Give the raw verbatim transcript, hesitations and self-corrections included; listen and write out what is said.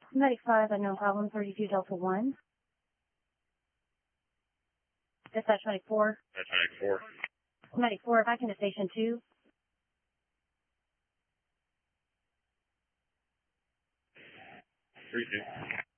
ninety-five, unknown problem, thirty-two Delta one. Dispatch ninety-four. Dispatch ninety-four. ninety-four, back into station two. three two.